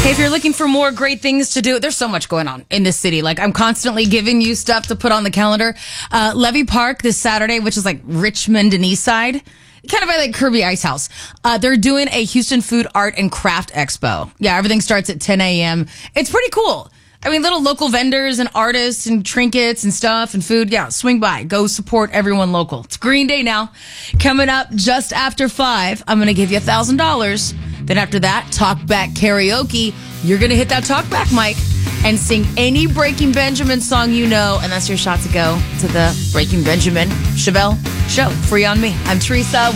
Hey, if you're looking for more great things to do, there's so much going on in this city. Like, I'm constantly giving you stuff to put on the calendar. Levy Park this Saturday, which is like Richmond and Eastside, kind of by like Kirby Ice House. They're doing a Houston Food Art and Craft Expo. Yeah, everything starts at 10 a.m. It's pretty cool. I mean, little local vendors and artists and trinkets and stuff and food. Yeah, swing by. Go support everyone local. It's Green Day now. Coming up just after 5, I'm going to give you $1,000. Then after that, talk back karaoke. You're going to hit that talk back mic and sing any Breaking Benjamin song you know. And that's your shot to go to the Breaking Benjamin Chevelle show. Free on me. I'm Teresa.